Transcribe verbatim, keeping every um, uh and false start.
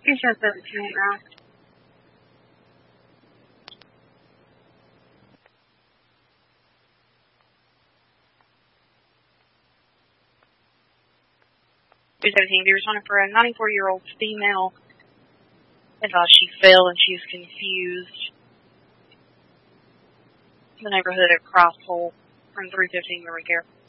He's just seventeen now. two seventeen, be responding for a ninety-four-year-old female. I thought she fell and she was confused. The neighborhood at Crosshole from three fifteen Memory Care.